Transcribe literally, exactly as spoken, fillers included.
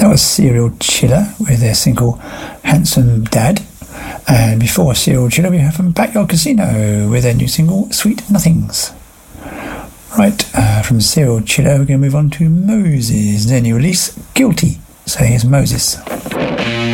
That was Serial Chiller with their single Handsome Dad. And before Serial Chiller, we have from Backyard Casino with their new single Sweet Nothings. Right, uh, from Serial Chiller, we're going to move on to Moses. Their new release, Guilty. So here's Moses.